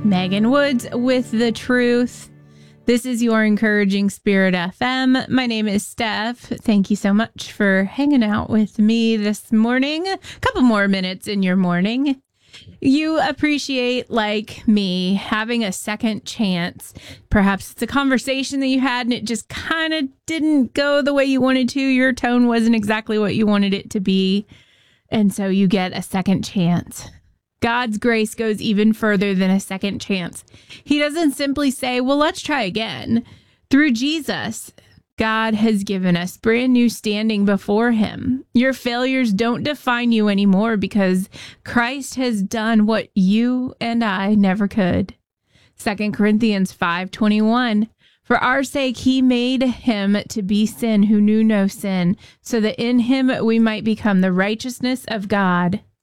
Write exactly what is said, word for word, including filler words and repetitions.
Megan Woods with The Truth. This is your Encouraging Spirit F M. My name is Steph. Thank you so much for hanging out with me this morning. A couple more minutes in your morning. You appreciate, like me, having a second chance. Perhaps it's a conversation that you had and it just kind of didn't go the way you wanted to. Your tone wasn't exactly what you wanted it to be. And so you get a second chance. God's grace goes even further than a second chance. He doesn't simply say, well, let's try again. Through Jesus, God has given us brand new standing before him. Your failures don't define you anymore because Christ has done what you and I never could. Second Corinthians five twenty-one. For our sake, he made him to be sin who knew no sin, so that in him we might become the righteousness of God.